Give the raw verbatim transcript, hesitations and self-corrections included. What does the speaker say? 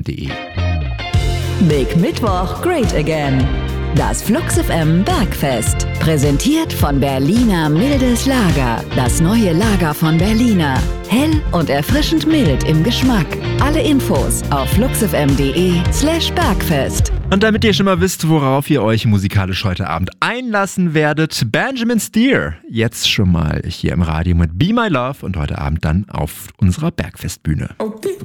punkt de. Big Mittwoch, Great Again. Das Flux F M Bergfest. Präsentiert von Berliner Mildes Lager. Das neue Lager von Berliner. Hell und erfrischend mild im Geschmack. Alle Infos auf fluxfm.de slash Bergfest. Und damit ihr schon mal wisst, worauf ihr euch musikalisch heute Abend einlassen werdet, Benjamin Steer jetzt schon mal hier im Radio mit Be My Love und heute Abend dann auf unserer Bergfestbühne. Okay.